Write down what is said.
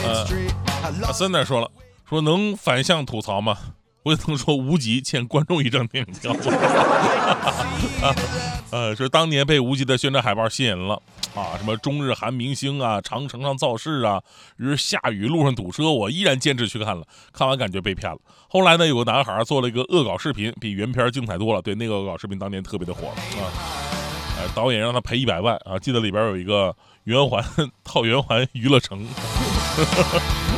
森那说了，说能反向吐槽吗？我也曾说无极欠观众一张电影票。说当年被无极的宣传海报吸引了啊，什么中日韩明星啊，长城上造势啊，日下雨路上堵车，我依然坚持去看了，看完感觉被骗了。后来呢，有个男孩做了一个恶搞视频，比原片精彩多了。对，那个恶搞视频当年特别的火啊。导演让他赔100万啊，记得里边有一个圆环套圆环娱乐城。